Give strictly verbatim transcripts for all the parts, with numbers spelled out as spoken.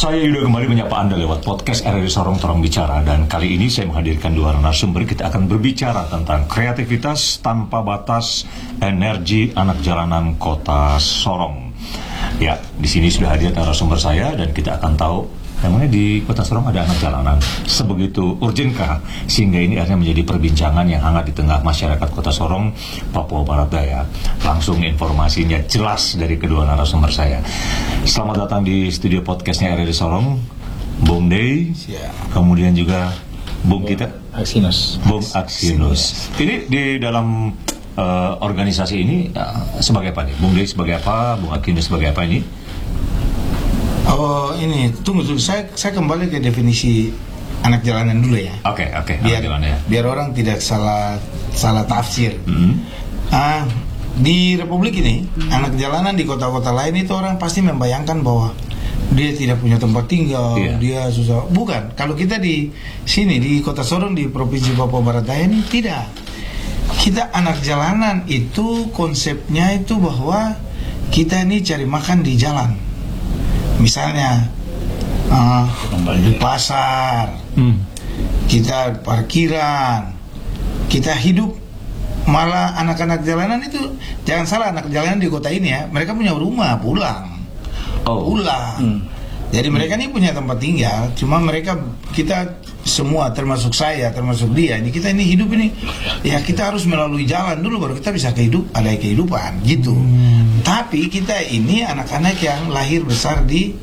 Saya Yuda kembali menyapa Anda lewat podcast R R I Sorong Torang Bicara, dan kali ini saya menghadirkan dua narasumber. Kita akan berbicara tentang kreativitas tanpa batas, energi anak jalanan Kota Sorong. Ya, di sini sudah hadir narasumber saya dan kita akan tahu memangnya di Kota Sorong ada anak jalanan sebegitu urgenkah sehingga ini akhirnya menjadi perbincangan yang hangat di tengah masyarakat Kota Sorong, Papua Barat Daya. Langsung informasinya jelas dari kedua narasumber saya. Selamat datang di studio podcastnya R R I Sorong, Bung Dey, kemudian juga Bung kita Aksinus. Bung Aksinus. Ini di dalam uh, organisasi ini uh, sebagai apa nih? Bung Dey sebagai apa? Bung Aksinus sebagai apa ini? Oh ini, tunggu tunggu. Saya saya kembali ke definisi anak jalanan dulu ya. Oke okay, oke. Okay, biar ya. biar orang tidak salah salah tafsir. Mm-hmm. Ah, di Republik ini mm-hmm. anak jalanan di kota-kota lain itu orang pasti membayangkan bahwa dia tidak punya tempat tinggal, yeah. dia susah. Bukan. Kalau kita di sini di Kota Sorong di Provinsi Papua Barat Daya ini tidak. Kita anak jalanan itu konsepnya itu bahwa kita ini cari makan di jalan. Misalnya uh, di pasar, hmm. kita parkiran, kita hidup. Malah anak-anak jalanan itu, jangan salah, anak jalanan di kota ini ya, mereka punya rumah pulang, oh. pulang. Hmm. Jadi mereka ini punya tempat tinggal. Cuma mereka, kita semua termasuk saya, termasuk dia, ini kita ini hidup ini, ya kita harus melalui jalan dulu baru kita bisa kehidup, ada kehidupan gitu. Hmm. Tapi kita ini anak-anak yang lahir besar di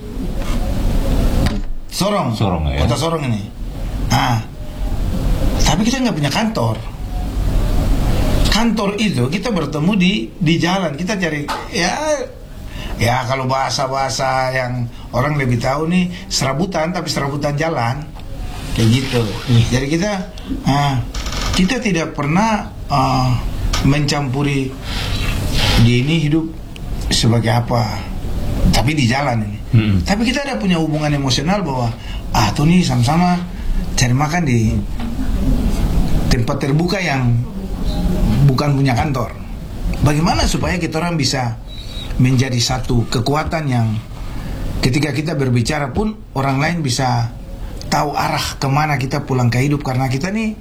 Sorong, Sorong ya? Kota Sorong ini. Ah, tapi kita nggak punya kantor. Kantor itu kita bertemu di di jalan. Kita cari ya, ya kalau bahasa-bahasa yang orang lebih tahu nih serabutan, tapi serabutan jalan kayak gitu. Hmm. Jadi kita, ah, kita tidak pernah uh, mencampuri dia ini hidup sebagai apa, tapi di jalan ini. Hmm. Tapi kita ada punya hubungan emosional bahwa ah tuh nih sama-sama cari makan di tempat terbuka yang bukan punya kantor. Bagaimana supaya kita orang bisa menjadi satu kekuatan yang ketika kita berbicara pun orang lain bisa tahu arah kemana kita pulang ke hidup, karena kita nih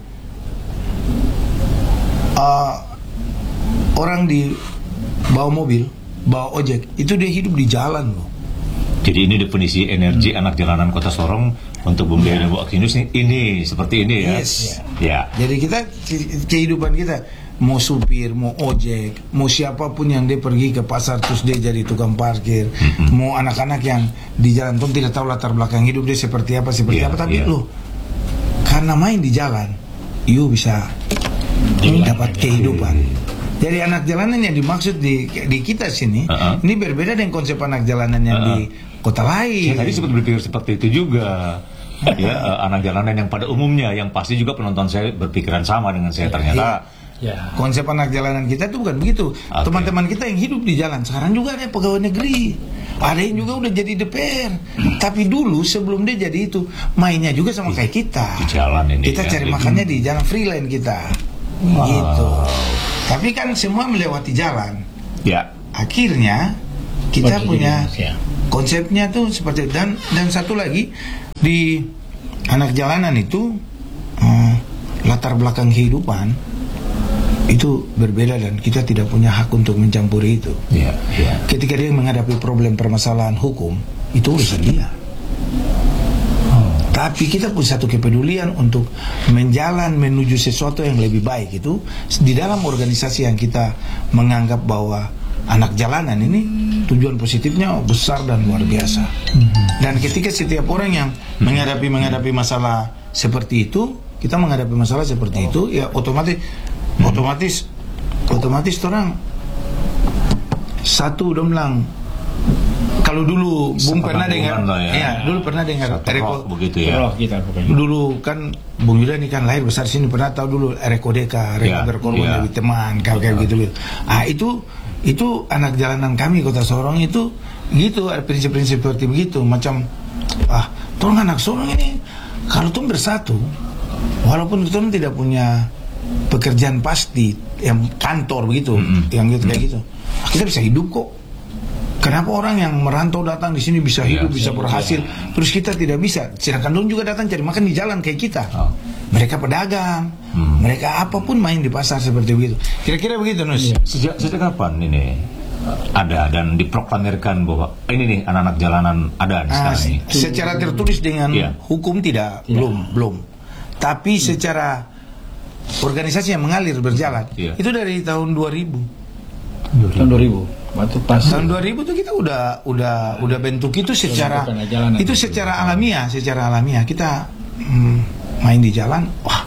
uh, orang di bawa mobil, bawa ojek, itu dia hidup di jalan loh. Jadi ini definisi energi hmm. anak jalanan Kota Sorong untuk Bung Dey dan Bu Aksinus ini, ini seperti ini ya. Yes. Ya. Jadi kita kehidupan kita mau supir, mau ojek, mau siapapun yang dia pergi ke pasar terus dia jadi tukang parkir, hmm. mau anak-anak yang di jalan tuh tidak tahu latar belakang hidup dia seperti apa seperti yeah, apa, tapi yeah. loh karena main di jalan, you bisa dapat kehidupan. Jadi anak jalanan yang dimaksud di di kita sini uh-huh. ini berbeda dengan konsep anak jalanan yang uh-huh. di kota lain. Saya tadi sempat berpikir seperti itu juga. Ya, uh, anak jalanan yang pada umumnya, yang pasti juga penonton saya berpikiran sama dengan saya ternyata. Ya. Konsep anak jalanan kita itu bukan begitu. Okay. Teman-teman kita yang hidup di jalan sekarang juga ada pegawai negeri, ada yang juga udah jadi D P R. Tapi dulu sebelum dia jadi itu mainnya juga sama kayak kita. Di jalan ini. Kita ya, cari makannya di jalan freelance kita. Wow. Gitu. Tapi kan semua melewati jalan. Ya. Akhirnya kita oh, punya ya. konsepnya tuh seperti dan dan satu lagi di anak jalanan itu uh, latar belakang kehidupan itu berbeda dan kita tidak punya hak untuk mencampuri itu. Ya, ya. Ketika dia menghadapi problem permasalahan hukum itu urusan dia. Tapi kita punya satu kepedulian untuk menjalan menuju sesuatu yang lebih baik itu di dalam organisasi yang kita menganggap bahwa anak jalanan ini tujuan positifnya besar dan luar biasa. Dan ketika setiap orang yang menghadapi menghadapi masalah seperti itu, kita menghadapi masalah seperti itu, ya otomatis otomatis otomatis orang satu udah bilang. Kalau dulu Bung pernah dengar, ya. ya dulu pernah dengar Reko begitu ya. Kita, dulu kan Bung Yuda ini kan lahir besar sini, pernah tahu dulu Reko Deka, Reko ya, berkorban ya. Lebih teman, kayak ya. gitu gitu. Ah itu itu anak jalanan kami Kota Sorong itu gitu, ada prinsip-prinsip seperti begitu, macam ah, tolong anak Sorong ini kalau tuh bersatu, walaupun kita tidak punya pekerjaan pasti yang kantor begitu, mm-hmm. yang gitu kayak gitu, kita bisa hidup kok. Kenapa orang yang merantau datang di sini bisa hidup, Iya, bisa iya, berhasil, iya. terus kita tidak bisa? Sedangkan dong juga datang cari makan di jalan kayak kita. Oh. Mereka pedagang, Hmm. mereka apapun main di pasar seperti begitu. Kira-kira begitu, Nus. Sejak sejak kapan ini ada dan diproklamirkan bahwa ini nih anak-anak jalanan ada nih Ah, sekarang ini? secara tertulis dengan Iya. hukum tidak, belum, belum. Tapi secara organisasi yang mengalir berjalan, Iya. itu dari tahun dua ribu. Tahun dua ribu. Waktu pas Tahun dua ribu tuh kita udah udah udah bentuk itu secara bentuk jalanan. itu secara alamiah, secara alamiah kita hmm, main di jalan. Wah,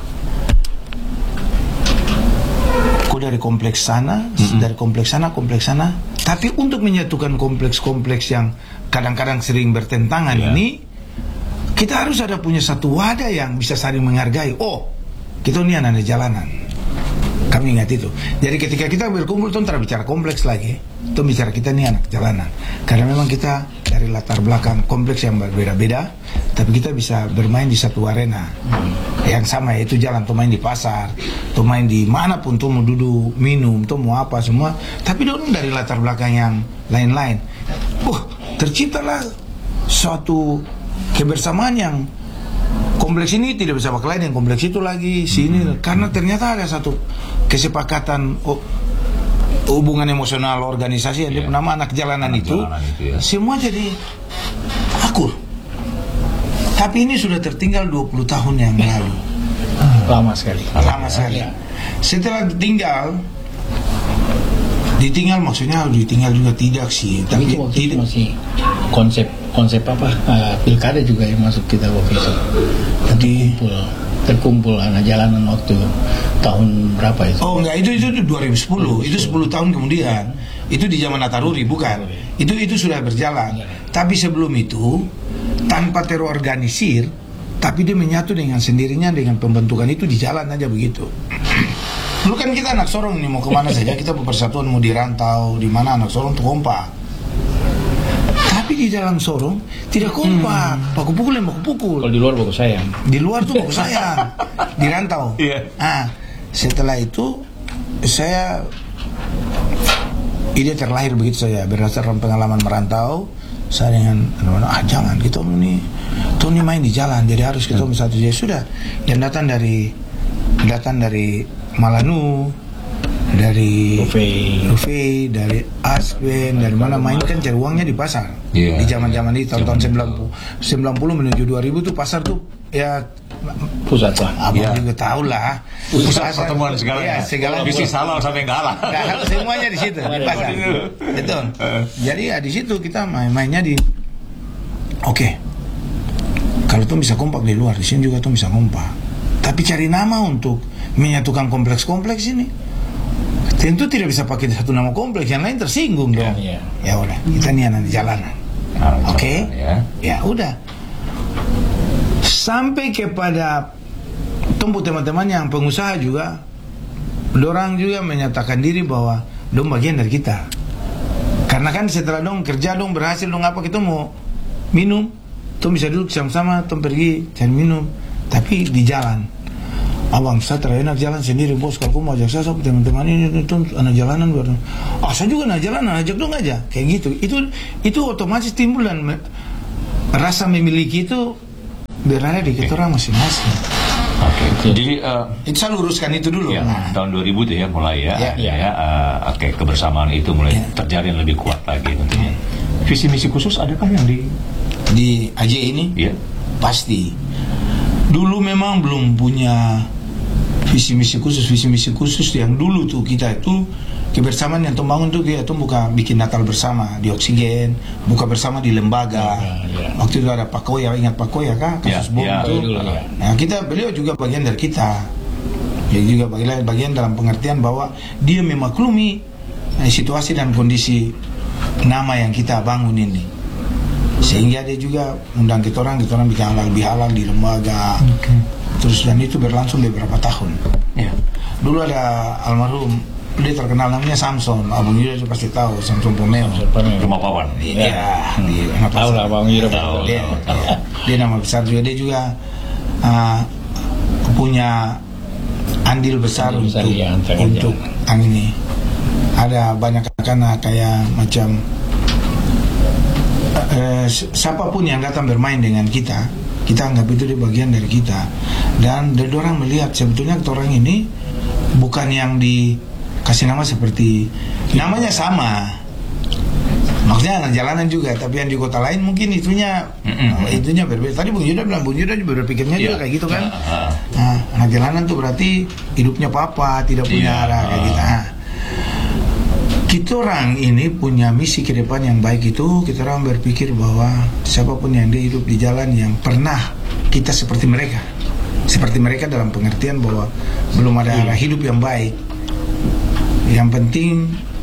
kok dari kompleks sana, dari kompleks sana, kompleks sana. Tapi untuk menyatukan kompleks-kompleks yang kadang-kadang sering bertentangan Iya. ini, kita harus ada punya satu wadah yang bisa saling menghargai. Oh, kita ini anak jalanan. Kami ingat itu. Jadi ketika kita berkumpul, tuh tidak bicara kompleks lagi, tuh bicara kita nih anak jalanan. Karena memang kita dari latar belakang kompleks yang berbeda-beda, tapi kita bisa bermain di satu arena yang sama, yaitu jalan. Tuh main di pasar, tuh main di manapun, tuh mau duduk, minum, tuh mau apa semua. Tapi dorong dari latar belakang yang lain-lain. Wah, terciptalah suatu kebersamaan yang kompleks ini tidak bisa pakai lain yang kompleks itu lagi sini, hmm. karena ternyata ada satu kesepakatan oh, hubungan emosional organisasi yang Yeah. bernama anak jalanan Anak itu, jalanan itu, ya. semua jadi akur. Tapi ini sudah tertinggal dua puluh tahun yang lalu, lama sekali. lama sekali. Setelah ditinggal, ditinggal maksudnya ditinggal juga tidak sih, Tapi tapi itu waktu itu tidak. masih konsep konsep apa uh, pilkada juga yang masuk kita waktu itu. Jadi- Terkumpul terkumpul anak jalanan waktu tahun berapa itu? Oh enggak, itu itu, itu dua ribu sepuluh, itu sepuluh tahun kemudian. Itu di zaman Nataruri, bukan. Itu itu sudah berjalan. Tapi sebelum itu tanpa terorganisir, tapi dia menyatu dengan sendirinya dengan pembentukan itu di jalan aja begitu. Dulu kan kita anak Sorong nih mau kemana saja, kita persatuan mau di rantau, di mana anak Sorong tuh kompak. Tapi di dalam Sorong tidak kompak, baku pukul yang baku pukul. Kalau di luar bagus sayang. Di luar tuh bagus sayang, di rantau. Iya. Ah, setelah itu saya ide terlahir begitu, saya berdasarkan pengalaman merantau. Saya dengan anak-anak, ah jangan kita ini, tuh ini main di jalan, jadi harus kita satu jadi sudah. Yang datang dari datang dari Malanu, dari Rufai. Rufai, dari Aspen, dari mana main kan cari uangnya di pasar. Iya. Di zaman-zaman itu tahun-tahun Zaman sembilan puluh sembilan puluh menuju dua ribu tuh pasar tuh ya Pusat lah. abang Iya. juga tahu lah. Pusat pertemuan segala Iya, segala bisnis halal sampai enggak halal. Nah, semuanya di situ di pasar. Betul. Jadi ya di situ kita main-mainnya di oke. Kalau tuh bisa kompak di luar, di sini juga tuh bisa kompak. Tapi cari nama untuk menyatukan kompleks-kompleks ini. Tentu tidak bisa pakai satu nama kompleks, yang lain tersinggung dong. Iya. Ya udah, kita nih anak di jalanan. Anak Oke. jalanan, ya. Ya udah. Sampai kepada tumbuh teman-teman yang pengusaha juga, dorang juga menyatakan diri bahwa dong bagian dari kita. Karena kan setelah dong kerja dong berhasil dong apa, kita mau minum, tuh bisa duduk sama-sama, tuh pergi cari minum, tapi di jalan. Abang, saya terakhir jalan sendiri bos, kalau kamu mau ajak saya, sama teman-teman ini itu anak jalanan baru. Ah, saya juga anak jalanan, ajak dong aja, kayak gitu. Itu itu otomatis timbul dan me- rasa memiliki itu berada di kita orang masing-masing. Oke. Jadi eh, Itu saya luruskan itu dulu. ya, Nah, tahun dua ribu tuh ya mulai ya. Ya. ya, eh, Oke, kebersamaan itu mulai Ya. terjalin lebih kuat lagi tentunya. Visi misi khusus adakah yang di di A J ini ya? pasti. Dulu memang belum punya visi misi khusus, visi misi khusus yang dulu tuh kita itu kebersamaan yang bangun tuh kita tuh buka bikin Natal bersama di Oksigen, buka bersama di lembaga. Ya, ya. Waktu itu ada Pak Koya, ingat Pak Koya kan kasus Ya, bom ya, itu. dulu, ya. Nah, kita beliau juga bagian dari kita. Dia juga bagian bagian dalam pengertian bahwa dia memaklumi eh, situasi dan kondisi nama yang kita bangun ini. Sehingga dia juga undang kita orang, kita orang bikin halal bihalal di lembaga. Terus dan itu berlangsung beberapa tahun. Ya. Dulu ada almarhum, dia terkenal namanya Samson, Abang Yuda pasti tahu, Samson Pomeo. Rumah Pawan. Iya, di Tahu lah Bang Yura. Tahu. dia, dia nama besar juga, dia juga uh, punya andil besar Andil besar, untuk iya, antara untuk yang ini. Ada banyak anak kayak macam eh, siapapun yang datang bermain dengan kita, kita anggap itu dia bagian dari kita. Dan dari orang melihat sebetulnya orang ini bukan yang dikasih nama seperti namanya sama. Maksudnya anak jalanan juga, tapi yang di kota lain mungkin itunya mm-hmm. itunya berbeda. Tadi Bung Yuda bilang, Bung Yuda juga berpikirnya yeah. juga kayak gitu kan. Uh-huh. Nah, anak jalanan tuh berarti hidupnya apa-apa, tidak punya yeah. arah kayak gitu. Nah, kita orang ini punya misi ke depan yang baik itu, kita orang berpikir bahwa siapapun yang dia hidup di jalan yang pernah kita seperti mereka. Seperti mereka dalam pengertian bahwa belum ada arah hidup yang baik. Yang penting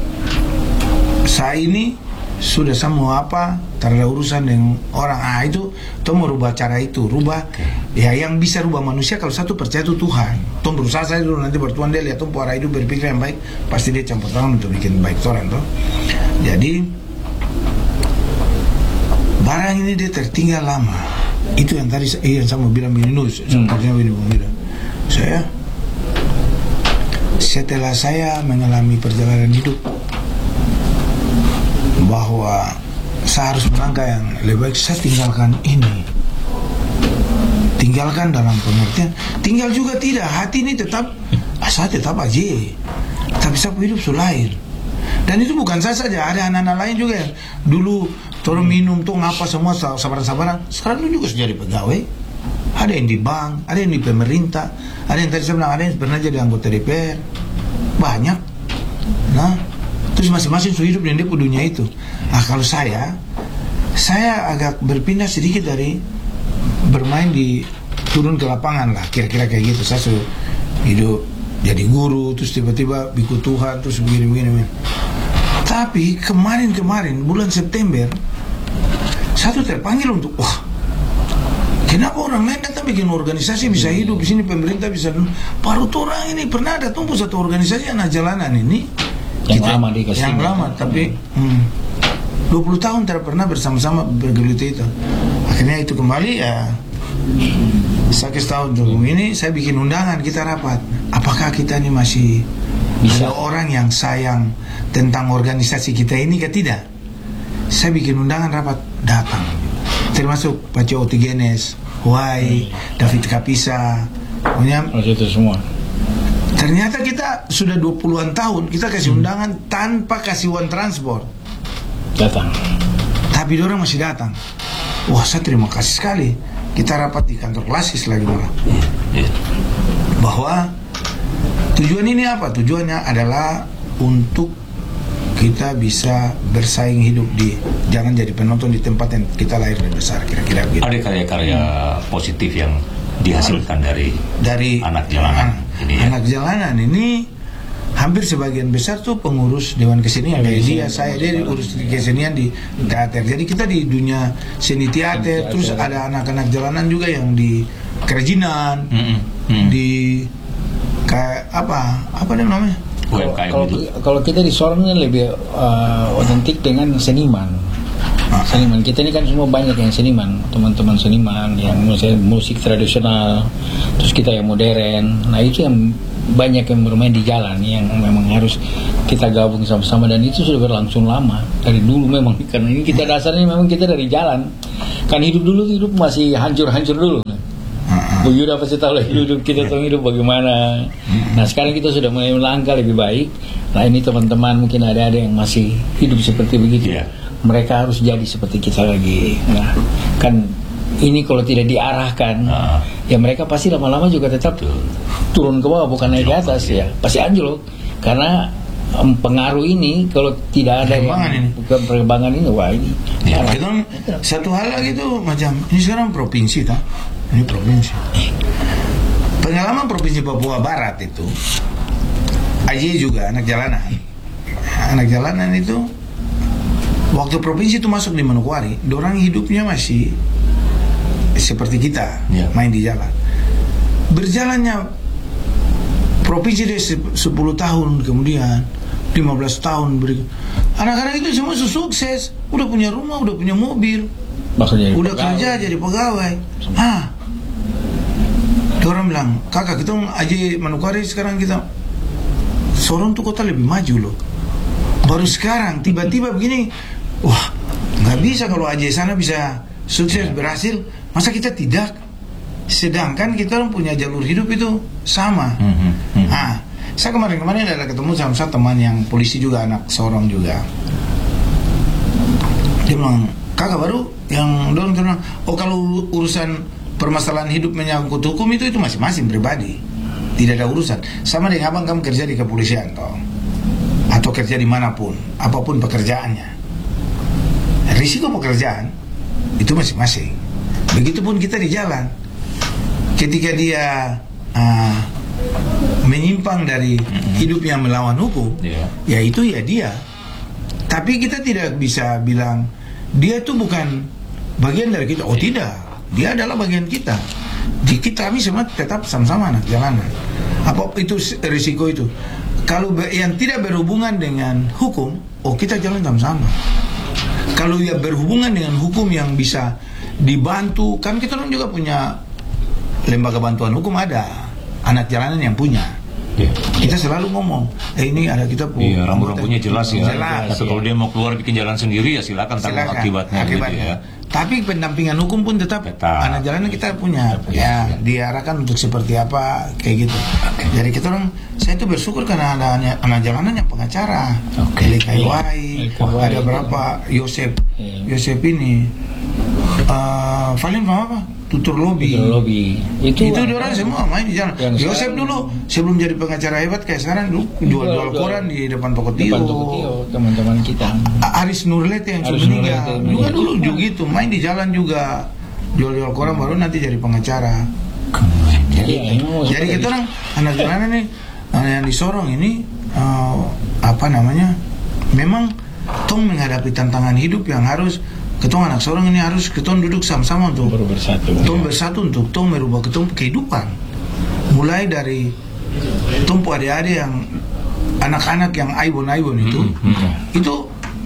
saya ini sudah sama apa, tak ada urusan dengan orang. Ah itu, tuh mau rubah cara itu, rubah. Okay. Ya yang bisa rubah manusia kalau satu percaya itu Tuhan. Tuh berusaha saya dulu nanti bertuan dia lihat tuh pola hidup berpikir yang baik, pasti dia campur tangan untuk bikin baik orang tuh. Jadi barang ini dia tertinggal lama. Itu yang tadi eh, yang saya mau bilang begini nus, sepertinya begini Bung Yuda. Saya setelah saya mengalami perjalanan hidup bahwa saya harus melangkah yang lebih baik, saya tinggalkan ini. Tinggalkan dalam pengertian, tinggal juga tidak, hati ini tetap, ah, saya tetap aja, tapi saya hidup sulair. Dan itu bukan saya saja, ada anak-anak lain juga yang dulu turun minum tuh ngapa semua sabaran-sabaran, sekarang itu juga sudah jadi pegawai. Ada yang di bank, ada yang di pemerintah, ada yang tadi saya bilang ada yang pernah jadi anggota D P R, banyak. Nah, terus masing-masing sudah hidup dan dia dunia itu. Nah kalau saya, saya agak berpindah sedikit dari bermain di turun ke lapangan lah, kira-kira kayak gitu. Saya sudah hidup jadi guru, terus tiba-tiba biku Tuhan, terus begini-begini. Tapi kemarin-kemarin bulan September, saya tuh terpanggil untuk, wah, kenapa orang lain datang bikin organisasi bisa hidup di sini, pemerintah bisa. Baru tuh orang ini pernah ada tumbuh satu organisasi anak jalanan ini. Yang kita, lama dikasih yang lama tapi hmm, dua puluh tahun tidak pernah bersama-sama bergelut itu. Akhirnya itu kembali ya. Saya kasih tahu dulu ini, saya bikin undangan, kita rapat. Apakah kita ini masih bisa ada orang yang sayang tentang organisasi kita ini ke tidak? Saya bikin undangan rapat, datang. Termasuk Pak Cio Tigenes, Huai, David Kapisa, punya itu semua. Ternyata kita sudah dua puluhan tahun kita kasih undangan hmm. tanpa kasih uang transport. Datang. Tapi orang masih datang. Wah, saya terima kasih sekali. Kita rapat di kantor Klasis lagi malah. Yeah. Bahwa tujuan ini apa? Tujuannya adalah untuk kita bisa bersaing hidup di, jangan jadi penonton di tempat yang kita lahir dan besar, kira-kira gitu. Ada karya-karya hmm. positif yang dihasilkan dari dari anak jalanan uh, ini. Ya? Anak jalanan ini hampir sebagian besar tuh pengurus Dewan Kesenian kayak dia, saya dia urus kesenian di teater. Jadi kita di dunia seni teater, terus ada anak-anak jalanan juga yang di kerajinan, mm -hmm. di kayak apa apa namanya? Kalau kalau kita di Sorong ini lebih uh, otentik dengan seniman. Seniman kita ini kan semua banyak yang seniman, teman-teman seniman yang musik, musik tradisional, terus kita yang modern. Nah itu yang banyak yang bermain di jalan, yang memang harus kita gabung sama-sama, dan itu sudah berlangsung lama dari dulu memang, karena ini kita dasarnya memang kita dari jalan. Kan hidup dulu hidup masih hancur-hancur dulu. Bu Yuda pasti tahu lah hidup kita tuh hidup bagaimana. Nah sekarang kita sudah mulai melangkah lebih baik. Nah ini teman-teman mungkin ada-ada yang masih hidup seperti begitu. Yeah. Mereka harus jadi seperti kita lagi. Nah, kan ini kalau tidak diarahkan, uh. ya mereka pasti lama-lama juga tetap uh. turun ke bawah, bukan naik ke atas ya. Pasti anjlok karena um, pengaruh ini kalau tidak ada perkembangan yang, ini, bukan perkembangan ini, wah ini. Ya, kita, satu hal lagi tuh macam ini sekarang provinsi tak? Ini provinsi. Pengalaman provinsi Papua Barat itu, aja juga anak jalanan, anak jalanan itu. Waktu provinsi itu masuk di Manokwari, dorang hidupnya masih seperti kita, yeah. main di jalan. Berjalannya provinsi dia sepuluh tahun kemudian, lima belas tahun berikut. Anak-anak itu semua sukses, udah punya rumah, udah punya mobil, udah pegawai. kerja jadi pegawai. Ah, dorang bilang, kakak kita aja Manokwari sekarang kita, Sorong tuh kota lebih maju loh. Baru sekarang tiba-tiba begini. Wah, Nggak bisa kalau Aceh sana bisa sukses berhasil, masa kita tidak? Sedangkan kita orang punya jalur hidup itu sama. Hmm, hmm. Nah, saya kemarin-kemarin ada ketemu sama satu teman yang polisi juga, anak Sorong juga. Dia bilang, kakak baru yang dorong bilang, oh kalau urusan permasalahan hidup menyangkut hukum itu itu masing-masing pribadi, tidak ada urusan. Sama dengan abang kamu kerja di kepolisian toh, atau kerja dimanapun, apapun pekerjaannya, risiko pekerjaan itu masing-masing. Begitupun kita di jalan, ketika dia uh, menyimpang dari hidup yang melawan hukum, Yeah. ya itu ya dia. Tapi kita tidak bisa bilang dia itu bukan bagian dari kita. Oh tidak, dia adalah bagian kita. Di kita kami semua tetap sama-sama anak jalanan. Apa itu risiko itu? Kalau yang tidak berhubungan dengan hukum, oh kita jalan sama-sama. Kalau yang berhubungan dengan hukum yang bisa dibantu, kan kita juga punya lembaga bantuan hukum, ada anak jalanan yang punya. Yeah. Kita selalu ngomong, eh ini ada kita punya. Iya, rambu-rambunya jelas ya. Jelas, Tapi kalau dia mau keluar bikin jalan sendiri ya silakan tanggung Silakan, akibatnya, akibatnya. gitu ya. Tapi pendampingan hukum pun tetap, Tetap. anak jalanan kita punya, ya, diarahkan untuk seperti apa kayak gitu. Jadi kita orang, saya itu bersyukur karena ada anak, anak jalanan yang pengacara, Oke. Eli Kaiwai, Kaiwai. ada berapa Yosep, Iya. Yosep ini, uh, paling apa? Tutur lobby. Itu lobby. Itu, Itu orang semua main di jalan. Yang Yosep sekarang- dulu sebelum jadi pengacara hebat kayak sekarang dulu jual-jual Jual- koran di depan toko Tio. depan Toko Tio, teman-teman kita. Aris Nurlete yang sudah Aris meninggal Nurlete juga meninggal. dulu juga gitu, main di jalan juga jual-jual koran baru nanti jadi pengacara. Keren ya. Iya, emang Jadi seperti kita orang anak jalanan nih, anak yang di Sorong ini uh, apa namanya? Memang tong menghadapi tantangan hidup yang harus ketong anak Sorong ini harus ketong duduk sama-sama untuk baru bersatu. tong bersatu untuk tong merubah ketong kehidupan. Mulai dari tumpu adik-adik yang anak-anak yang aibon-aibon itu, Hmm. itu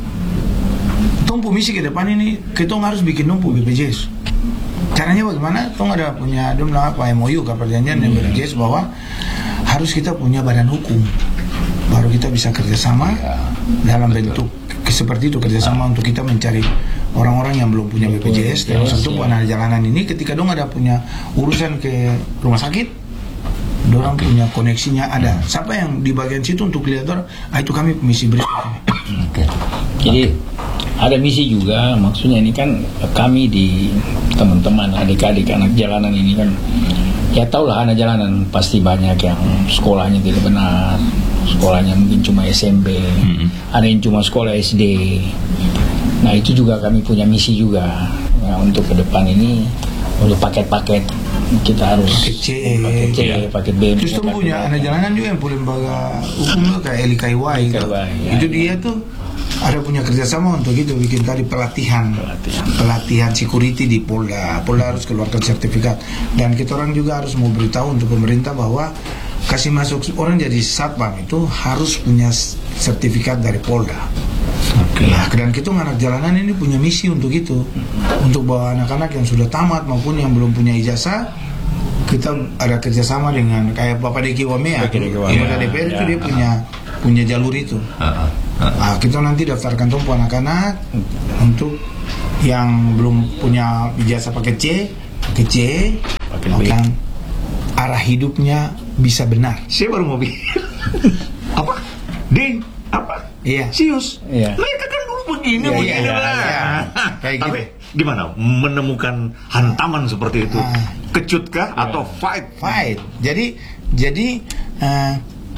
tumpu misi ke depan ini ketong harus bikin tumpu B P J S. Caranya bagaimana? Tong ada punya dia bilang apa M O U ke perjanjian dengan B P J S bahwa harus kita punya badan hukum, baru kita bisa kerjasama dalam bentuk seperti itu, kerjasama untuk kita mencari orang-orang yang belum punya B P J S dan satu anak jalanan ini ketika dong ada punya urusan ke rumah sakit, dorang punya koneksinya ada. Siapa yang di bagian situ untuk lihat orang, ah itu kami misi berikutnya. Oke. Jadi ada misi juga, maksudnya ini kan kami di teman-teman adik-adik anak jalanan ini kan, ya tahulah anak jalanan pasti banyak yang sekolahnya tidak benar, sekolahnya mungkin cuma S M B, Hmm. ada yang cuma sekolah S D. Nah itu juga kami punya misi juga, ya, untuk ke depan ini untuk paket-paket kita harus Paket C, paket C, ya. paket B. Terus tuh punya anak jalanan juga yang punya lembaga hukum juga kayak Eli Kaiwai. Eli Kaiwai, ya, Itu ya. dia tuh ada punya kerjasama untuk itu bikin tadi pelatihan, Pelatihan. pelatihan security di Polda. Polda harus keluarkan sertifikat dan kita orang juga harus mau beritahu untuk pemerintah bahwa kasih masuk orang jadi satpam itu harus punya sertifikat dari Polda. Oke. Nah, dan kita anak jalanan ini punya misi untuk itu, untuk bawa anak-anak yang sudah tamat maupun yang belum punya ijazah. Kita ada kerjasama dengan kayak Bapak Deki Wamea, Bapak Deki Wamea, anggota D P R itu ya. dia punya punya jalur itu. Ah, ah, ah. Nah, kita nanti daftarkan tumpu anak-anak untuk yang belum punya ijazah paket C, paket C, Paket B. yang arah hidupnya bisa benar. Saya baru mau bikin apa? Ding, apa? Iya. Sius. Iya. Mereka kan dulu begini, Iya, begini iya, lah. iya. Kayak Tapi gitu. gimana menemukan hantaman seperti itu? Ah. Kecutkah atau fight? Fight. Jadi jadi uh,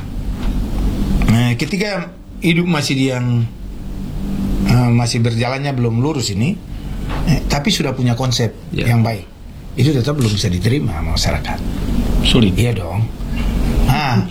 uh, ketika hidup masih di yang uh, masih berjalannya belum lurus ini, eh, tapi sudah punya konsep Ya. yang baik, itu tetap belum bisa diterima sama masyarakat. Sulit. Iya dong. Nah,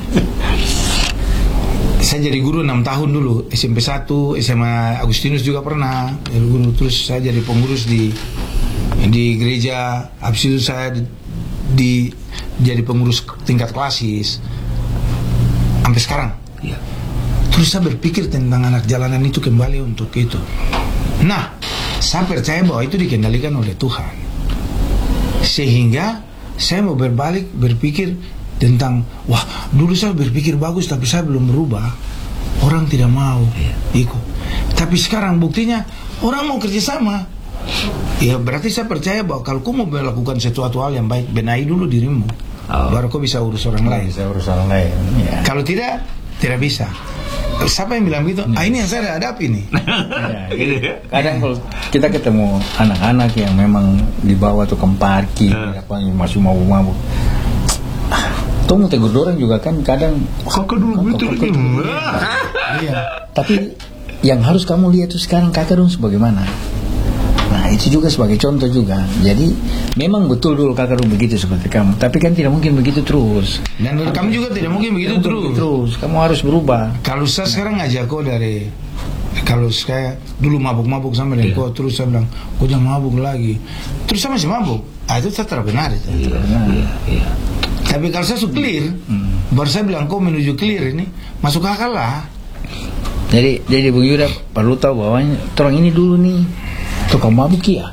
saya jadi guru enam tahun dulu, S M P satu, S M A Agustinus juga pernah jadi guru, terus saya jadi pengurus di di gereja, habis itu saya di, di- jadi pengurus tingkat klasis sampai sekarang. Iya. Terus saya berpikir tentang anak jalanan itu kembali untuk itu. Nah, saya percaya bahwa itu dikendalikan oleh Tuhan. Sehingga saya mau berbalik berpikir tentang, wah dulu saya berpikir bagus tapi saya belum berubah. Orang tidak mau ikut. Tapi sekarang buktinya orang mau kerjasama. Ya berarti saya percaya bahwa kalau kau mau melakukan sesuatu hal yang baik, benahi dulu dirimu, oh. baru kau bisa urus orang lain. Bisa urus orang lain. Ya. Kalau tidak, tidak bisa. Siapa yang bilang begitu? Hmm. Ah, ini yang saya hadapi nih. Ya, gitu. Kadang kalau kita ketemu anak-anak yang memang dibawa tukang parkir, hmm. apa yang masih mabuk-mabuk, tuh mau tegur dorang juga kan kadang. Kakak dulu betul lagi. Iya. Tapi yang harus kamu lihat itu sekarang kakak dong sebagaimana. Nah itu juga sebagai contoh juga. Jadi memang betul dulu kakak dulu begitu seperti kamu. Tapi kan tidak mungkin begitu terus. Dan kamu, kamu juga tidak mungkin begitu terus. Begitu terus. Kamu harus berubah. Kalau saya sekarang ngajak kau dari, kalau saya dulu mabuk-mabuk sama dengan yeah. kau, terus saya bilang kau jangan mabuk lagi. Terus saya masih mabuk. Ah itu saya terbenar itu. Iya, iya, iya. Tapi kalau saya sudah clear, hmm. baru saya bilang kau menuju clear ini masuk akal lah. Jadi jadi Bung Yuda perlu tahu bahwa orang ini dulu nih tukang mabuk ya.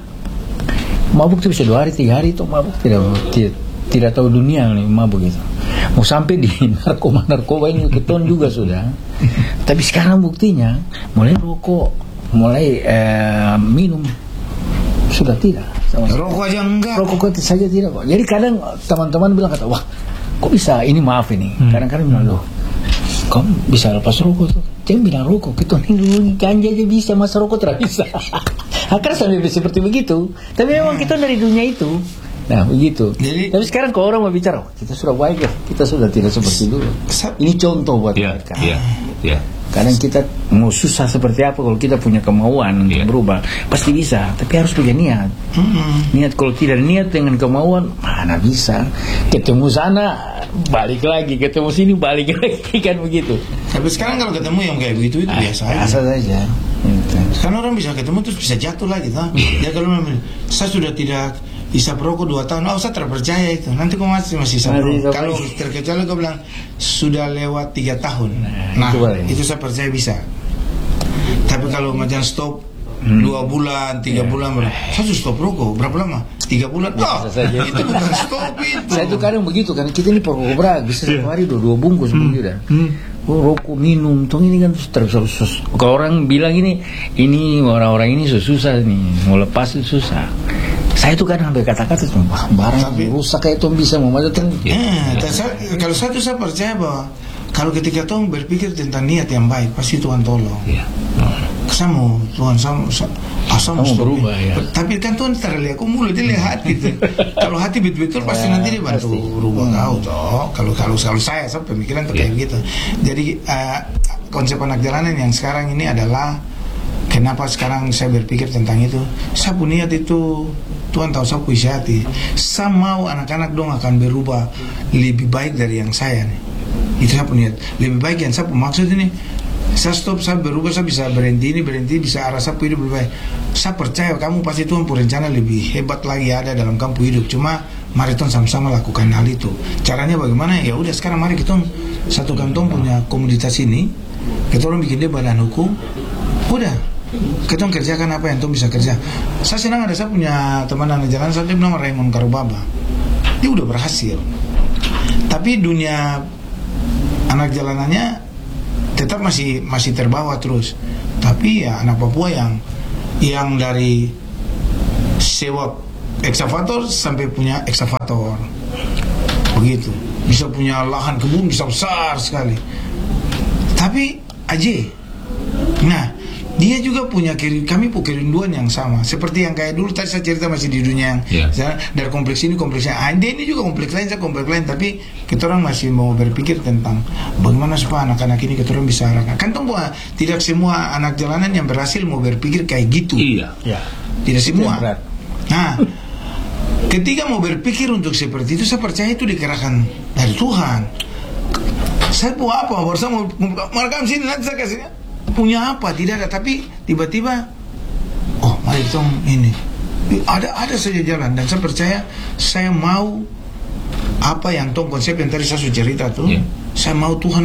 Mabuk itu bisa dua hari tiga hari itu mabuk tidak tidak, tidak tahu dunia nih mabuk itu. Mau sampai di narkoba narkoba ini keton juga sudah. Tapi sekarang buktinya mulai rokok, mulai eh, minum sudah tidak. Sama rokok aja enggak. Rokok saja tidak kok. Jadi kadang teman-teman bilang kata wah kok bisa ini maaf ini. Hmm. Kadang-kadang bilang loh kamu bisa lepas rokok tuh. Jangan bilang rokok, kita ini dulu ganja aja bisa, masa rokok tidak bisa. Akhirnya sampai seperti begitu. Tapi memang kita dari dunia itu. Nah begitu. Jadi, tapi sekarang kalau orang mau bicara, oh, kita sudah baik ya, kita sudah tidak seperti dulu. Ini contoh buat yeah, mereka. Yeah, yeah. Kadang kita mau susah seperti apa, kalau kita punya kemauan untuk yeah. berubah, pasti bisa. Tapi harus punya niat. Mm-hmm. Niat kalau tidak niat dengan kemauan, mana bisa. Ketemu sana, balik lagi. Ketemu sini, balik lagi. Kan begitu. Tapi sekarang kalau ketemu yang kayak begitu itu ah, biasa aja. Biasa saja. Sekarang orang bisa ketemu terus bisa jatuh lagi, tak? Ya kalau saya sudah tidak bisa perokok dua tahun, oh saya terpercaya itu. Nanti kau masih masih bisa perokok. Kalau terkecuali kau bilang sudah lewat tiga tahun, nah, nah itu, itu saya percaya bisa. Tapi kalau macam stop hmm. dua bulan, tiga ya. bulan, saya sudah stop rokok berapa lama? Tiga bulan, oh, itu bukan stop itu. Saya itu kadang begitu kan, kita ini perokok berat, bisa satu hari dua dua bungkus hmm. begitu dah. Hmm. Oh, rokok minum, tuh ini kan terus. Kalau orang bilang ini, ini orang-orang ini susah nih, mau lepas itu susah. Saya itu kadang sampai kata-kata tuh, wah barang tapi, rusak kayak itu bisa mau maju tuh. Ya, saya, kalau saya tuh saya percaya bahwa kalau ketika tuh berpikir tentang niat yang baik, pasti Tuhan tolong. Ya. Kamu Tuhan sama asam berubah ya. Tapi kan Tuhan terlihat aku mulut dia lihat hati tuh. Kalau hati betul-betul pasti ya, nanti dia bantu rubah hmm. kau toh. Kalau kalau kalau saya saya pemikiran tuh kayak gitu. Jadi uh, konsep anak jalanan yang sekarang ini adalah kenapa sekarang saya berpikir tentang itu. Saya punya niat itu Tuhan tahu saya punya hati. Saya mau anak-anak dong akan berubah lebih baik dari yang saya nih. Itu saya punya niat. Lebih baik yang saya maksud ini. Saya stop, saya berubah, saya bisa berhenti ini, berhenti, bisa arah saya hidup lebih baik. Saya percaya kamu pasti Tuhan punya rencana lebih hebat lagi ada dalam kamu hidup. Cuma mari Tuhan sama-sama lakukan hal itu. Caranya bagaimana? Ya udah sekarang mari kita satu kantong punya komunitas ini. Kita orang bikin dia badan hukum. Udah, kita kerjakan apa yang Tuhan bisa kerja. Saya senang ada saya punya teman anak jalan, saya bilang Raymond Karubaba. Dia udah berhasil. Tapi dunia anak jalanannya tetap masih masih terbawa terus. Tapi ya anak Papua yang yang dari sewa eksavator sampai punya eksavator begitu, bisa punya lahan kebun bisa besar sekali. Tapi aja, nah dia juga punya kami punya kerinduan yang sama seperti yang kayak dulu tadi saya cerita masih di dunia yang yeah. dari kompleks ini kompleksnya Ande ini juga kompleks lain saya kompleks lain, tapi kita orang masih mau berpikir tentang bagaimana supaya anak-anak ini kita orang bisa arahkan. Kan tuh tidak semua anak jalanan yang berhasil mau berpikir kayak gitu. Iya. Yeah. Tidak semua. Nah, ketika mau berpikir untuk seperti itu saya percaya itu dikerahkan dari Tuhan. Saya buat apa? Baru saya mau merekam sini nanti saya kasih. Punya apa tidak ada, tapi tiba-tiba oh mari tong ini ada ada saja jalan, dan saya percaya saya mau apa yang tong konsep yang tadi saya sudah cerita tuh yeah. saya mau Tuhan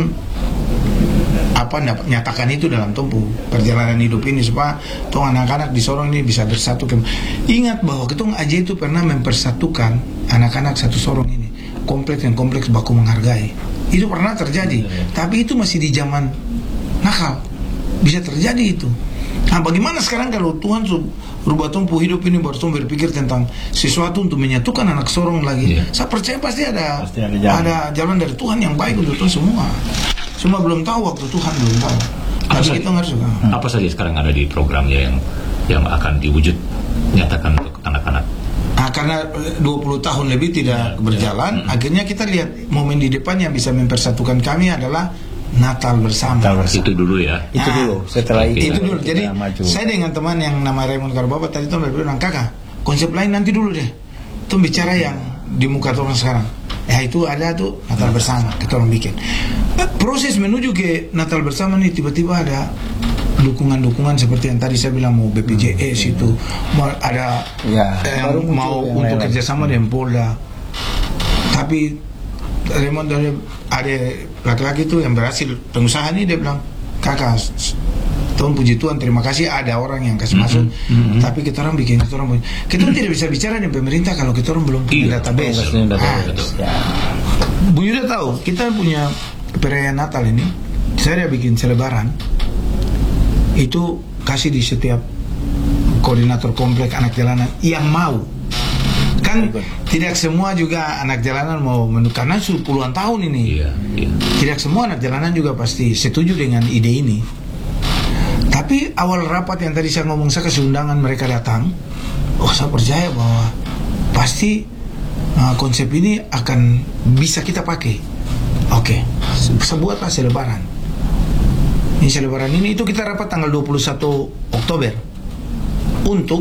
apa nyatakan itu dalam tempuh perjalanan hidup ini supaya tong anak-anak di Sorong ini bisa bersatu. Ingat bahwa ketong aja itu pernah mempersatukan anak-anak satu Sorong ini, kompleks yang kompleks baku menghargai, itu pernah terjadi yeah, yeah. Tapi itu masih di zaman nakal. Bisa terjadi itu. Nah, bagaimana sekarang kalau Tuhan su- rubah tumpu hidup ini baru tong berpikir tentang sesuatu untuk menyatukan anak sorong lagi. Iya. Saya percaya pasti ada Pasti ada jalan. ada jalan dari Tuhan yang baik untuk tong semua. Cuma belum tahu waktu Tuhan belum tahu. Apa Tapi saja- kita harus juga. Apa saja sekarang ada di programnya yang yang akan diwujud nyatakan untuk anak-anak? Nah, karena dua puluh tahun lebih tidak berjalan, akhirnya kita lihat momen di depan yang bisa mempersatukan kami adalah Natal bersama. Natal bersama. Itu dulu ya. Itu Ah, dulu. Setelah oke. itu, Itu dulu. kita Jadi maju. saya dengan teman yang nama Raymond Karbaba tadi tuh bilang, kakak, konsep lain nanti dulu deh. Tuh bicara yang di muka orang sekarang. Ya itu ada tuh Natal bersama kita orang bikin. Eh, Proses menuju ke Natal bersama nih tiba-tiba ada dukungan-dukungan seperti yang tadi saya bilang mau B P J S itu, mau ada Ya, eh, baru yang muncul mau yang untuk lain-lain. kerjasama dengan Polda. Tapi Raymond dari ada laki-laki itu yang berhasil pengusaha ini dia bilang, kakak, Tuhan puji Tuhan terima kasih ada orang yang kasih masuk, mm-hmm. tapi kita orang bikin kita orang punya. Kita tidak bisa bicara dengan pemerintah kalau kita orang belum punya Iya, database. Pasti ada Ah, database, ya. Bu Yuda tahu kita punya perayaan Natal ini, saya ada bikin selebaran itu kasih di setiap koordinator komplek anak jalanan yang mau. Kan tidak semua juga anak jalanan mau menu karena sudah puluhan tahun ini. Iya, iya. Tidak semua anak jalanan juga pasti setuju dengan ide ini. Tapi awal rapat yang tadi saya ngomong, saya kasih undangan mereka datang. Oh, saya percaya bahwa pasti uh, konsep ini akan bisa kita pakai. Oke, saya buatlah selebaran. Ini selebaran ini itu kita rapat tanggal dua puluh satu Oktober untuk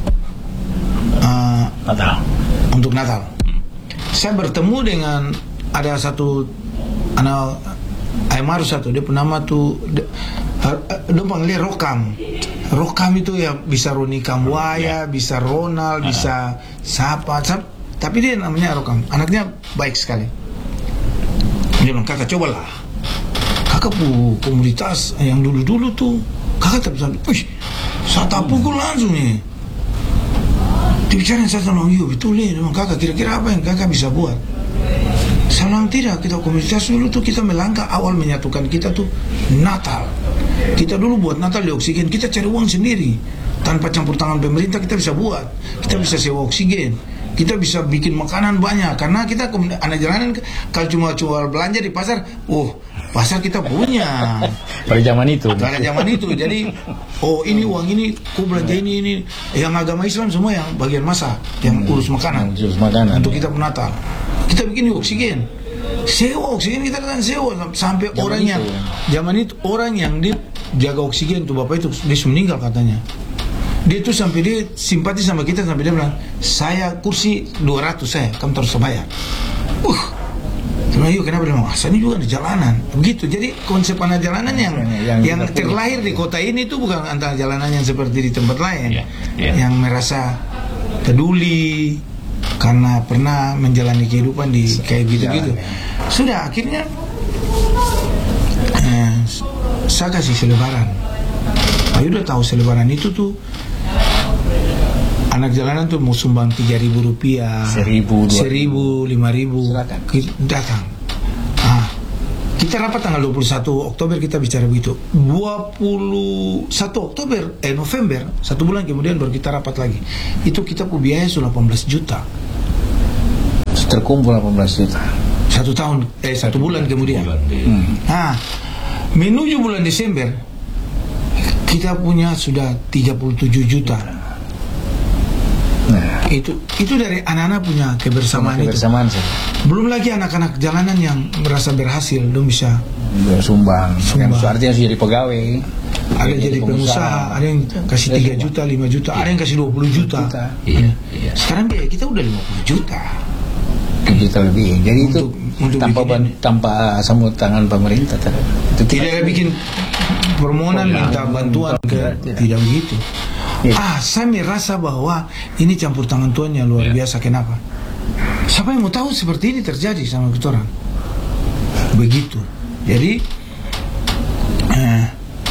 uh, Natal. untuk Natal. Saya bertemu dengan ada satu anak Aymar satu, dia penama tuh dia, dia panggilnya Rokam. Rokam itu ya bisa Roni Kambuaya, bisa Ronald, bisa siapa, siapa, tapi dia namanya Rokam. Anaknya baik sekali. Dia bilang, kakak cobalah. Kakak pu komunitas yang dulu-dulu tuh, kakak tak bisa. Wih, saya tak pukul langsung nih. Dibicara saya bilang, iya betul nih, memang kakak kira-kira apa yang kakak bisa buat? Saya bilang tidak, kita komunitas dulu tuh kita melangkah awal menyatukan kita tuh Natal. Kita dulu buat Natal di oksigen, kita cari uang sendiri. Tanpa campur tangan pemerintah kita bisa buat. Kita bisa sewa oksigen. Kita bisa bikin makanan banyak. Karena kita anak jalanan kalau cuma jual belanja di pasar, oh pasar kita punya. Pada zaman itu. Pada zaman itu, jadi oh ini uang ini, ku belanja ini ini. Yang agama Islam semua yang bagian masak, yang urus makanan, Yang urus makanan. untuk kita penatal. Kita bikin di oksigen, sewa oksigen kita kan sewa sampai Zaman orang itu, yang ya. zaman itu orang yang dia jaga oksigen tuh bapak itu dia sudah meninggal katanya. Dia tuh sampai dia simpati sama kita sampai dia bilang, saya kursi dua ratus saya, kamu terus bayar. Uh, Cuma yuk kenapa dia bilang, ah, saya ini juga di jalanan. Begitu. Jadi konsep anak jalanan yang yang, yang kita punya. terlahir di kota ini itu bukan antara jalanan yang seperti di tempat lain, Iya, iya. yang merasa peduli karena pernah menjalani kehidupan di kayak gitu-gitu. Sudah akhirnya eh, saya kasih selebaran. Ayo udah tahu selebaran itu tuh anak jalanan tuh mau sumbang tiga ribu rupiah, Seribu, dua seribu, lima ribu, Silakan. Ki- datang. Ah, kita rapat tanggal dua puluh satu Oktober kita bicara begitu. dua puluh satu Oktober, eh November, satu bulan kemudian baru kita rapat lagi. Itu kita pu biaya sudah delapan belas juta. Terkumpul delapan belas juta. Satu tahun, eh satu bulan kemudian. Bulan, iya. Hmm. Nah, menuju bulan Desember kita punya sudah tiga puluh tujuh juta. Nah, Itu itu dari anak-anak punya kebersamaan itu. kebersamaan saja. Belum lagi anak-anak jalanan yang merasa berhasil, dong bisa Sumbang. Sumbang. Yang artinya sudah jadi pegawai. ada yang jadi pengusaha, ada yang kasih tiga juta, lima juta, ada yang kasih dua puluh juta. Iya, iya. Sekarang biaya kita udah lima puluh juta. Juta lebih. Jadi itu Untuk- untuk tanpa bikin ban, ini. tanpa samut tangan pemerintah. Itu Tidak ada bikin permohonan Oh, ya. minta bantuan ke Tidak. tidak begitu. Ya. Ah, saya merasa bahwa ini campur tangan Tuhan yang luar Ya. biasa. Kenapa? Siapa yang mau tahu seperti ini terjadi sama kita orang? Begitu. Jadi eh,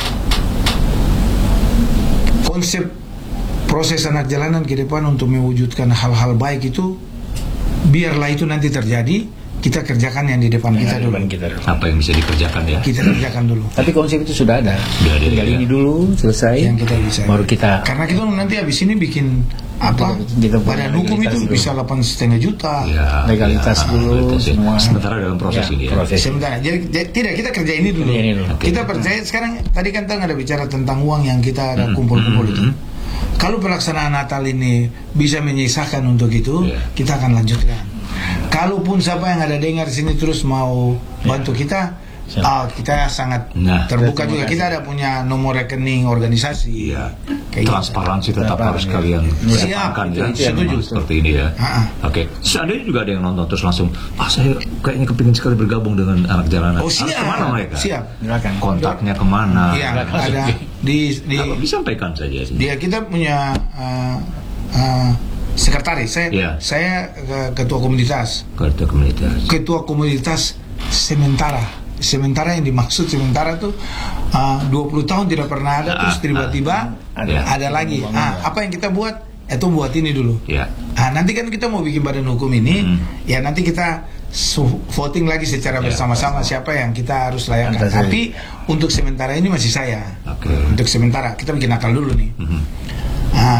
konsep proses anak jalanan ke depan untuk mewujudkan hal-hal baik itu biarlah itu nanti terjadi, kita kerjakan yang di depan kita dulu. Depan kita dulu. Apa yang bisa dikerjakan ya? Kita kerjakan dulu. Tapi konsep itu sudah ada. Sudah ada, Tinggal ya. ini dulu selesai. Yang kita bisa. Baru kita. Karena kita nanti habis ini bikin apa? Kita buat Badan hukum legalitas itu dulu. bisa delapan setengah juta. Ya, Legalitas ya, dulu, legalitas ya. semua. Sementara dalam proses Ya, ini ya. proses. Sebentar, jadi, jadi tidak kita kerja ini dulu. Kerja ini dulu. Oke. Kita percaya sekarang tadi kan kita ada bicara tentang uang yang kita ada kumpul-kumpul itu. Kalau pelaksanaan Natal ini bisa menyisakan untuk itu, Yeah. kita akan lanjutkan. Kalaupun siapa yang ada dengar sini terus mau bantu kita, Siap. ah, kita sangat Nah, terbuka terima juga. kasih. Kita ada punya nomor rekening organisasi. Iya. Kayak gitu. Transparansi tetap Transparan, harus ya. kalian Siap, kedepankan itu- ya. itu yang Setuju dimaksud. seperti ini ya. Ha-ha. Oke. Seandainya juga ada yang nonton terus langsung, ah saya kayaknya kepingin sekali bergabung dengan anak jalanan. Oh Harus siap, kemana mereka? siap. Silakan. Kontaknya kemana? Iya, ada di di Apa, disampaikan saja sih. dia kita punya uh, uh, sekretaris. Saya Iya. saya uh, ketua komunitas. Ketua komunitas. Ketua komunitas sementara. Sementara yang dimaksud sementara tuh uh, dua puluh tahun tidak pernah ada, Ah, terus tiba-tiba ada. ada lagi. Ah, apa yang kita buat? Itu buat ini dulu. Ya. Ah, nanti kan kita mau bikin badan hukum ini, Hmm. ya nanti kita su- voting lagi secara Ya. bersama-sama siapa yang kita harus layakkan. Antar saya. Tapi untuk sementara ini masih saya. Oke. Untuk sementara kita bikin akal dulu nih. Mhm. Ah,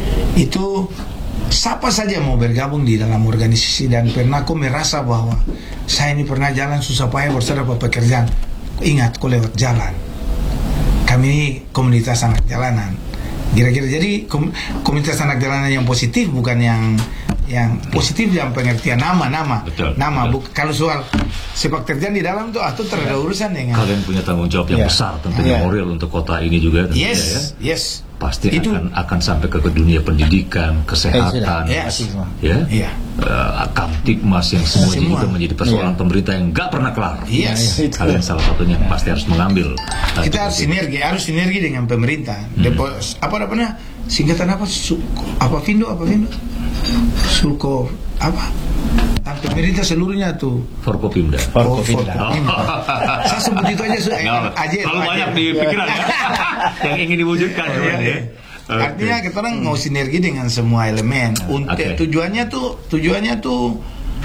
itu siapa saja mau bergabung di dalam organisasi dan pernah kau merasa bahwa saya ini pernah jalan susah payah bersama dapat pekerjaan, ingat kau lewat jalan. Kami ini komunitas anak jalanan. Kira-kira jadi kom- komunitas anak jalanan yang positif, bukan yang yang positif yang pengertian nama-nama. Betul, Nama betul. bu- kalau soal sepak terjang di dalam tuh atau terada urusan dengan Kalian punya tanggung jawab yang Ya. besar tentunya Ya. moral untuk kota ini juga tentunya ya. yes, yes. Pasti Itu- akan akan sampai ke dunia pendidikan, kesehatan, Eh, sudah. Yes. Pasti semua. ya, Iya. Eh, Kamtipmas yang semuanya Semua. juga menjadi persoalan Iya. pemerintah yang nggak pernah kelar. Yes. Ya, itu. Kalian salah satunya yang pasti harus mengambil. eh, Kita harus tugas itu. sinergi, harus sinergi dengan pemerintah. Depo, apa namanya? Singkatan apa? Su, apa Vindo? Apa Vindo? Sulko apa? Dan pemerintah seluruhnya tuh. Forkopimda. Oh, Forkopimda. Forkopimda. Saya sebut itu aja. Su- Nggak apa. aja. Terlalu aja. banyak di pikiran ya. yang ingin diwujudkan Iya, ya. iya. Artinya kita orang mau sinergi dengan semua elemen. Untuk Oke. tujuannya tuh, tujuannya tuh,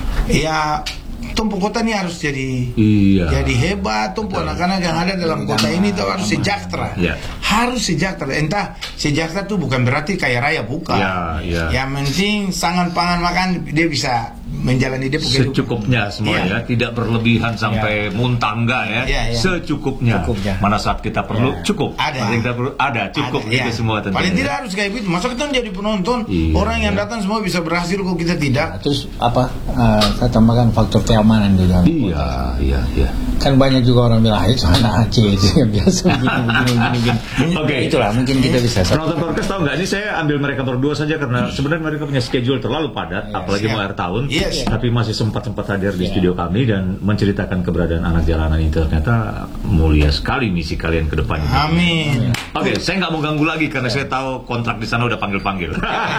ya, tumpu kota ini harus jadi Iya. jadi hebat. Tumpu anak-anak yang ada dalam kota ini tuh harus sejahtera. Iya. Harus sejahtera. Entah sejahtera tuh bukan berarti kaya raya, bukan. Iya, iya. Yang penting sangan pangan makan dia bisa menjalani dia kehidupan. Secukupnya semua Iya. ya, tidak berlebihan sampai muntah enggak ya. Iya, iya. Secukupnya. Cukupnya. Mana saat kita perlu Iya. cukup. Ada. Mana kita perlu ada cukup Ada, itu ya. semua tentunya. Paling tidak harus kayak gitu. Masa kita jadi penonton, Iya, orang yang iya. datang semua bisa berhasil kok kita tidak. Terus apa? eh, saya tambahkan faktor keamanan juga. Iya, iya, iya. Kan banyak juga orang bilang "Ah, itu anak Aceh itu yang biasa begini begini begini. begini." Oke. Itulah mungkin kita bisa. Penonton podcast tahu nggak? Ini saya ambil mereka berdua saja karena sebenarnya mereka punya schedule terlalu padat, apalagi siap. mau akhir tahun. Yes. Tapi masih sempat sempat hadir di Iya. studio kami dan menceritakan keberadaan anak jalanan ini. Ternyata mulia sekali misi kalian ke depannya. Amin. Oke, saya nggak mau ganggu lagi karena saya tahu kontrak di sana udah panggil-panggil.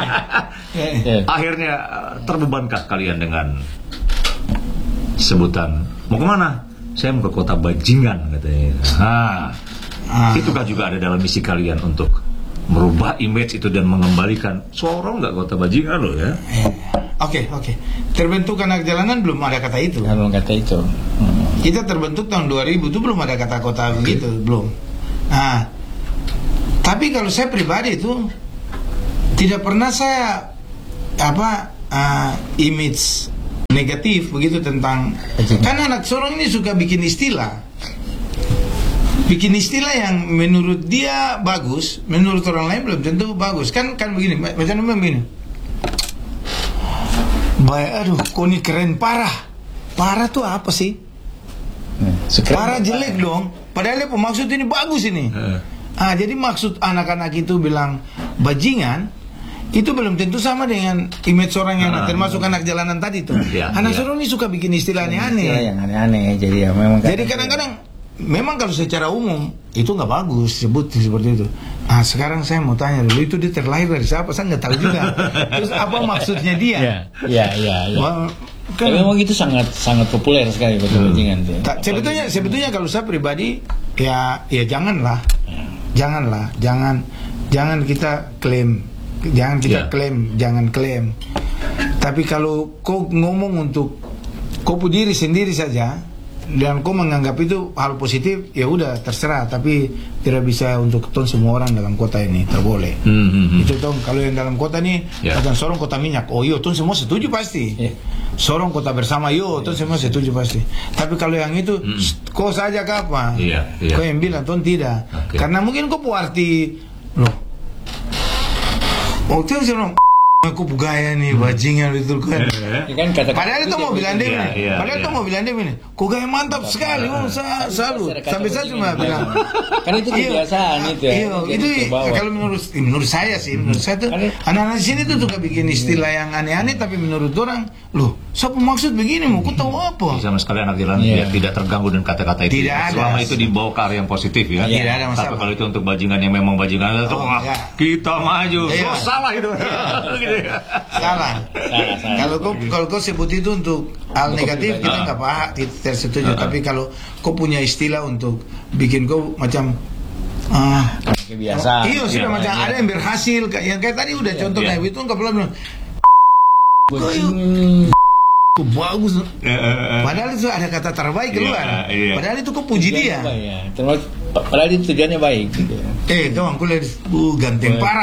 Ya. Akhirnya eh, terbebankah kalian dengan sebutan mau kemana? Saya mau ke kota Bajingan katanya. Nah, Ah. itukah juga ada dalam misi kalian untuk merubah image itu dan mengembalikan sorong nggak kota Bajingan loh ya? Oke, oke. Terbentuk anak jalanan belum ada kata itu. Kalau kata itu. Hmm. Kita terbentuk tahun dua ribu itu belum ada kata kota begitu, belum. Nah, tapi kalau saya pribadi itu tidak pernah saya apa uh, image negatif begitu tentang Betul. kan anak Sorong ini suka bikin istilah. Bikin istilah yang menurut dia bagus, menurut orang lain belum tentu bagus. Kan kan begini, macam mana begini. Baik, aduh, kau ini keren parah. Parah tuh apa sih? Sekarang Parah jelek dong. Padahal dia pemaksud ini bagus ini. Eh. Ah, jadi maksud anak-anak itu bilang bajingan itu belum tentu sama dengan image orang yang Ah. termasuk anak jalanan tadi tuh. Ya, anak ya. Sorong ini suka bikin istilah istilah aneh-aneh. yang aneh-aneh. Jadi ya memang. Jadi kadang-kadang memang kalau secara umum itu nggak bagus sebut seperti itu. Ah, sekarang saya mau tanya dulu itu dia terlahir dari siapa? Saya nggak tahu juga. Terus apa maksudnya dia? Ya, ya, ya. ya. Wah, kan- Tapi memang itu sangat sangat populer sekali betul bajingan tuh. Tak, sebetulnya sebetulnya kalau saya pribadi ya ya janganlah, janganlah, jangan jangan kita klaim, jangan kita Ya. klaim, jangan klaim. Tapi kalau kau ngomong untuk kau pu diri sendiri saja dan kau menganggap itu hal positif, ya udah terserah, tapi tidak bisa untuk ton semua orang dalam kota ini, terboleh. Hmm, hmm, hmm. Itu ton kalau yang dalam kota ini, yeah. Kata sorong kota minyak, oh iya ton semua setuju pasti. Yeah. Sorong kota bersama, yo ton yeah. Semua setuju pasti. Tapi kalau yang itu, hmm. kau saja kapan? Yeah, yeah. Kau yang bilang ton tidak, okay. Karena mungkin kau pu arti loh. Oh tuh sorong. Aku gaya nih bajingan itu kan. kan kata padahal itu mau bilang dia ini. Padahal itu mau bilang dia ini. Kok gaya mantap sekali. Oh, saya salut. Sampai saya cuma bilang. Kan itu kebiasaan itu ya. Iya, itu kalau menurut menurut saya sih, menurut saya tuh anak-anak di sini tuh suka bikin istilah yang aneh-aneh, tapi menurut orang, loh, siapa maksud begini? Mau ku tahu apa? Sama sekali anak jalan ya tidak terganggu dengan kata-kata itu. Tidak ada. Selama itu dibawa ke arah yang positif ya. Tidak ada masalah. Tapi kalau itu untuk bajingan yang memang bajingan itu, kita maju. Oh, salah itu. Salah. Salah, salah. Kalau kau kalau kau sebut itu untuk hal negatif, kita nggak paham, tidak setuju. Tapi kalau kau punya istilah untuk bikin kau macam ah kebiasaan. Iya sudah ya, macam ya. Ada yang berhasil, yang kayak tadi udah ya, contoh kayak ya. Itu nggak perlu bilang. Kau bagus. Padahal itu ada kata terbaik keluar. Ya, ya. Padahal itu kau puji dia. Ya. Padahal itu tujuannya baik. Gitu. Eh, kawan aku lihat, uh, ganteng parah.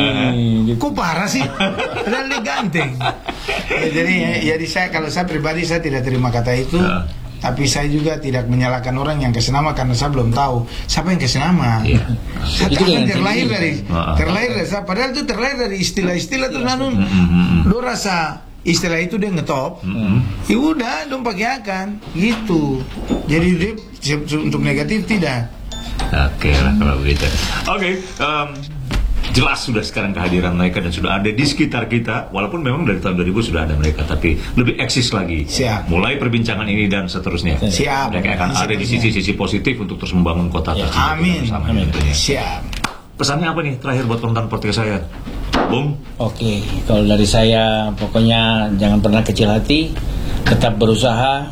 Kok parah sih? Padahal dia ganteng. Ya, jadi, ya, jadi saya kalau saya pribadi saya tidak terima kata itu. Uh. Tapi saya juga tidak menyalahkan orang yang kasih nama karena saya belum tahu siapa yang kasih nama. Yeah. Saya kan terlahir dari terlahir dari saya. Padahal itu terlahir dari istilah-istilah tuh nanun. Lo rasa istilah itu dia ngetop, mm-hmm. Ya udah dong pakai akan gitu. Jadi dia untuk negatif tidak. Oke lah kalau begitu. Oke, um, jelas sudah sekarang kehadiran mereka dan sudah ada di sekitar kita. Walaupun memang dari tahun dua ribu sudah ada mereka, tapi lebih eksis lagi. Siap. Mulai perbincangan ini dan seterusnya. Siap. Mereka akan ada di sisi-sisi positif untuk terus membangun kota ya. tersebut. Amin. Amin. Siap. Pesannya apa nih terakhir buat penonton podcast saya? Bung? Oke, kalau dari saya pokoknya jangan pernah kecil hati, tetap berusaha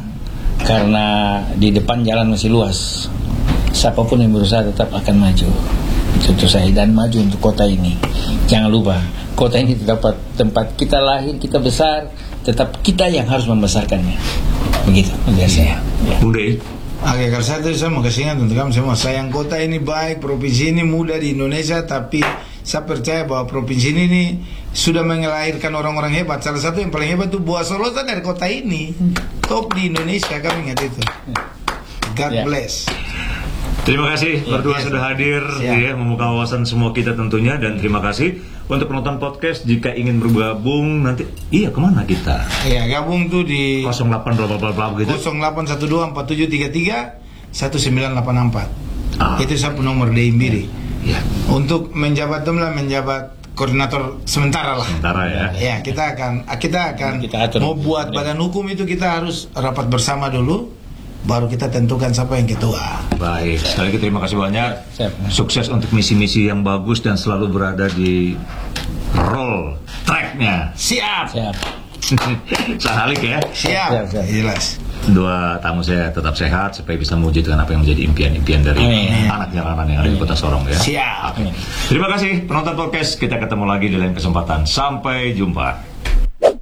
karena di depan jalan masih luas. Siapapun yang berusaha tetap akan maju. Itu saya, dan maju untuk kota ini. Jangan lupa, kota ini tetap tempat kita lahir, kita besar, tetap kita yang harus membesarkannya. Begitu biasanya. Ya. Udah. Oke, kalau saya tuh saya mau kasih ingat untuk kamu semua, sayang kota ini baik, provinsi ini muda di Indonesia, tapi saya percaya bahwa provinsi ini nih sudah melahirkan orang-orang hebat. Salah satu yang paling hebat itu Boas Solosan dari kota ini, top di Indonesia, kamu ingat itu. God yeah. bless. Terima kasih berdua ya, sudah hadir ya, membuka wawasan semua kita tentunya, dan terima kasih untuk penonton podcast. Jika ingin bergabung nanti, iya kemana kita? Iya gabung tuh di nol delapan bla bla bla gitu. nol delapan satu dua empat tujuh tiga tiga satu sembilan delapan empat. Ah. Itu saya nomor D I M B I R I. Ya. Untuk menjabat lah menjabat koordinator sementara lah. Sementara ya. Ya kita akan kita akan kita mau buat badan hukum itu kita harus rapat bersama dulu. Baru kita tentukan siapa yang ketua. Baik, sekali lagi terima kasih banyak. Siap. Sukses untuk misi-misi yang bagus dan selalu berada di roll tracknya. Siap. Siap. Sahalik ya. Siap. Siap, siap. Jelas. Dua tamu saya tetap sehat supaya bisa mewujudkan apa yang menjadi impian-impian dari Amin. Anak jalanan yang ada di Kota Sorong ya. Siap. Terima kasih penonton podcast. Kita ketemu lagi di lain kesempatan. Sampai jumpa.